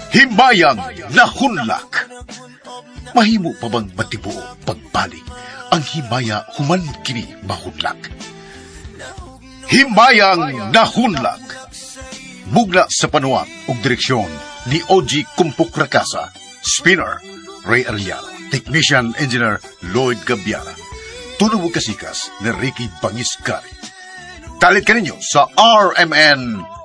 Himayang nahunlak. Mahimo pa bang matibuo pagbalik ang himaya human kini mahunlak? Himayang nahunlak. Mugna sa panuwang ug direksyon ni Oji Kumpuk Rakasa, Spinner Ray Arial, Technician Engineer Lloyd Gabiara, tunong kasikas ni Ricky Bangiscari. Talit ka ninyo sa RMN